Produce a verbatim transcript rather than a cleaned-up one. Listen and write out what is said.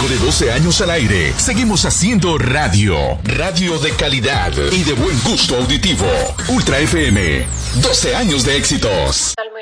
de doce años al aire, seguimos haciendo radio. Radio de calidad y de buen gusto auditivo. Ultra F M. doce años de éxitos.